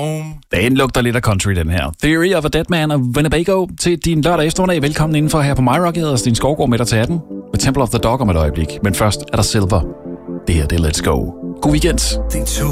home. Den lugter lidt af country, den her. Theory of a Dead Man og Winnebago til din lørdag eftermiddag. Velkommen indenfor her på MyRock. Jeg hedder Stine Skovgaard med dig til 18 med Temple of the Dog om et øjeblik. Men først er der Silver. Det her, det er Let's Go. God weekend.